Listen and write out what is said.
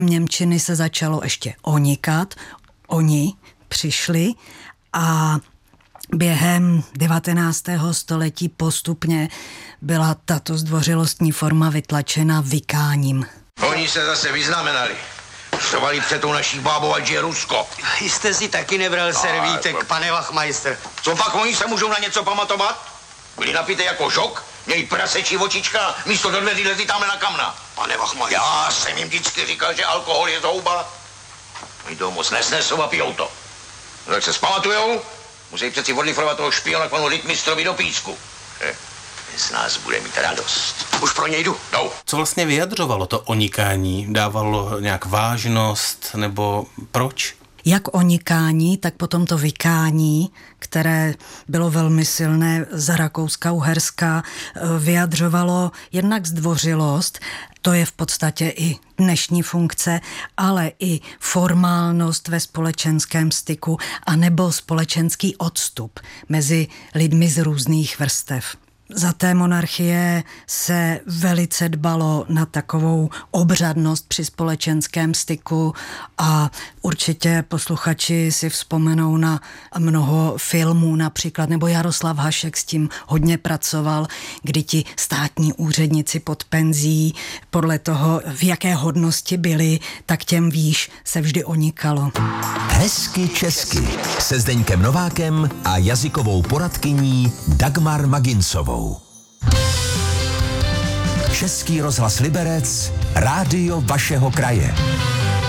němčiny se začalo ještě onikat, oni přišli a během 19. století postupně byla tato zdvořilostní forma vytlačena vykáním. Oni se zase vyznamenali. Štovali před tou naší bábou, ať je Rusko. Jste si taky nebral servítek, pane Wachmeister. Co pak oni se můžou na něco pamatovat? Byli napité jako žok, měli prasečí očička, místo do dveří lezli tamhle na kamna. Pane Wachmeister. Já jsem jim vždycky říkal, že alkohol je zhouba. Oni toho moc nesnesou a pijou to. No, jak se zpamatujou, musí přeci odlifrovat toho špiona k panu rytmistrovi do písku. Z nás bude mít radost. Už pro něj jdu. No. Co vlastně vyjadřovalo to onikání? Dávalo nějak vážnost nebo proč? Jak onikání, tak potom to vykání, které bylo velmi silné za Rakouska-Uherska, vyjadřovalo jednak zdvořilost, to je v podstatě i dnešní funkce, ale i formálnost ve společenském styku anebo společenský odstup mezi lidmi z různých vrstev. Za té monarchie se velice dbalo na takovou obřadnost při společenském styku a určitě posluchači si vzpomenou na mnoho filmů například, nebo Jaroslav Hašek s tím hodně pracoval, kdy ti státní úředníci pod penzí podle toho, v jaké hodnosti byli, tak těm výš se vždy onikalo. Hezky česky se Zdeňkem Novákem a jazykovou poradkyní Dagmar Maginsovou. Český rozhlas Liberec, rádio vašeho kraje.